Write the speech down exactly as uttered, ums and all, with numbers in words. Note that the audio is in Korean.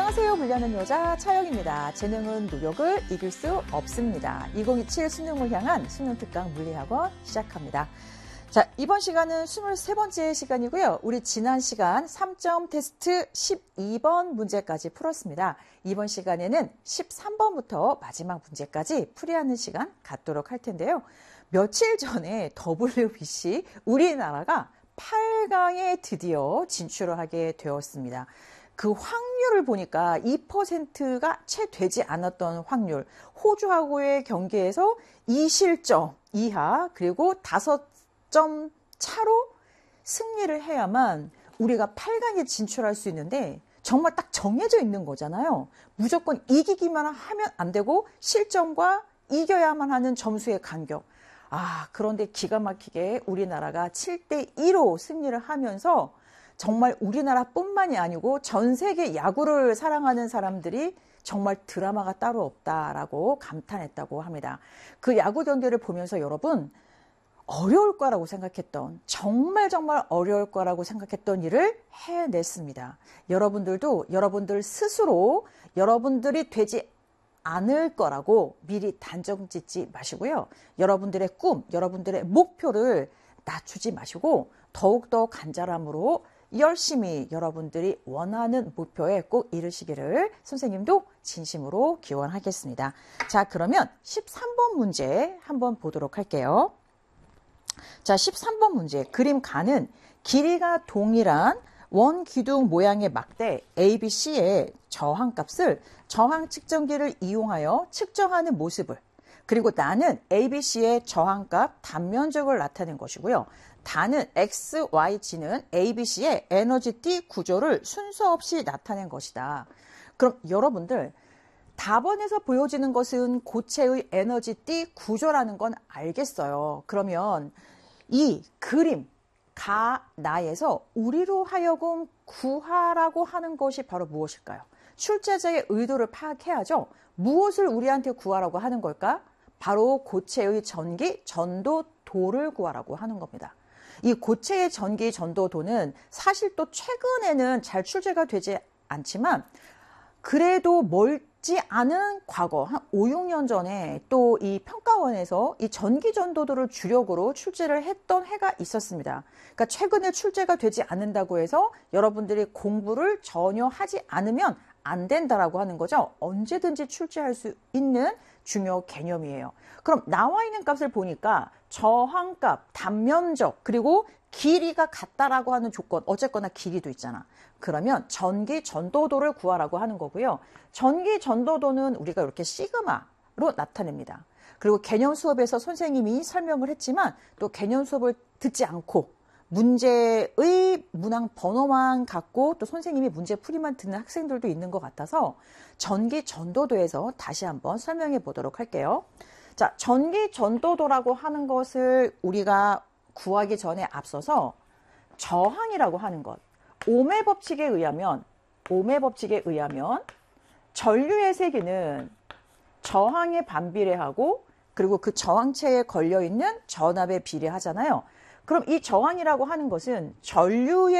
안녕하세요. 불리하는 여자 차영입니다. 재능은 노력을 이길 수 없습니다. 이천이십칠 수능을 향한 수능특강 물리학원 시작합니다. 자, 이번 시간은 이십삼 번째 시간이고요. 우리 지난 시간 삼 점 테스트 십이 번 문제까지 풀었습니다. 이번 시간에는 십삼 번부터 마지막 문제까지 풀이하는 시간 갖도록 할 텐데요. 며칠 전에 더블유비씨 우리나라가 팔 강에 드디어 진출을 하게 되었습니다. 그 확률을 보니까 이 퍼센트가 채 되지 않았던 확률, 호주하고의 경기에서 이 실점 이하 그리고 다섯 점 차로 승리를 해야만 우리가 팔 강에 진출할 수 있는데 정말 딱 정해져 있는 거잖아요. 무조건 이기기만 하면 안 되고 실점과 이겨야만 하는 점수의 간격. 아, 그런데 기가 막히게 우리나라가 칠 대 이로 승리를 하면서 정말 우리나라뿐만이 아니고 전 세계 야구를 사랑하는 사람들이 정말 드라마가 따로 없다라고 감탄했다고 합니다. 그 야구 경기를 보면서 여러분 어려울 거라고 생각했던 정말 정말 어려울 거라고 생각했던 일을 해냈습니다. 여러분들도 여러분들 스스로 여러분들이 되지 않을 거라고 미리 단정 짓지 마시고요. 여러분들의 꿈, 여러분들의 목표를 낮추지 마시고 더욱더 간절함으로 열심히 여러분들이 원하는 목표에 꼭 이르시기를 선생님도 진심으로 기원하겠습니다. 자, 그러면 십삼 번 문제 한번 보도록 할게요. 자, 십삼 번 문제. 그림 가는 길이가 동일한 원기둥 모양의 막대 에이비씨의 저항값을 저항 측정기를 이용하여 측정하는 모습을, 그리고 나는 에이비씨의 저항값 단면적을 나타낸 것이고요. 다는 엑스, 와이, 지는 에이비씨의 에너지 띠 구조를 순서 없이 나타낸 것이다. 그럼 여러분들 답안에서 보여지는 것은 고체의 에너지 띠 구조라는 건 알겠어요. 그러면 이 그림 가, 나에서 우리로 하여금 구하라고 하는 것이 바로 무엇일까요? 출제자의 의도를 파악해야죠. 무엇을 우리한테 구하라고 하는 걸까? 바로 고체의 전기, 전도, 도를 구하라고 하는 겁니다. 이 고체의 전기, 전도, 도는 사실 또 최근에는 잘 출제가 되지 않지만 그래도 멀지 않은 과거, 한 오, 육 년 전에 또 이 평가원에서 이 전기 전도도를 주력으로 출제를 했던 해가 있었습니다. 그러니까 최근에 출제가 되지 않는다고 해서 여러분들이 공부를 전혀 하지 않으면 안 된다라고 하는 거죠. 언제든지 출제할 수 있는 중요 개념이에요. 그럼 나와 있는 값을 보니까 저항값, 단면적, 그리고 길이가 같다라고 하는 조건, 어쨌거나 길이도 있잖아. 그러면 전기 전도도를 구하라고 하는 거고요. 전기 전도도는 우리가 이렇게 시그마로 나타냅니다. 그리고 개념 수업에서 선생님이 설명을 했지만 또 개념 수업을 듣지 않고 문제의 문항 번호만 갖고 또 선생님이 문제 풀이만 듣는 학생들도 있는 것 같아서 전기 전도도에서 다시 한번 설명해 보도록 할게요. 자, 전기 전도도라고 하는 것을 우리가 구하기 전에 앞서서 저항이라고 하는 것, ohm의 법칙에 의하면 ohm의 법칙에 의하면 전류의 세기는 저항에 반비례하고 그리고 그 저항체에 걸려있는 전압에 비례하잖아요. 그럼 이 저항이라고 하는 것은 전류의